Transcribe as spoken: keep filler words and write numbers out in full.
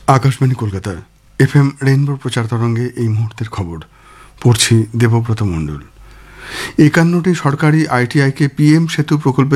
Akashvani Kolkata F M rainbow প্রচার তরঙ্গে এই মুহূর্তের খবর পড়ছি দেবব্রত মণ্ডল। একান্নটি সরকারি আইটিআইকে পিএম সেতু প্রকল্পে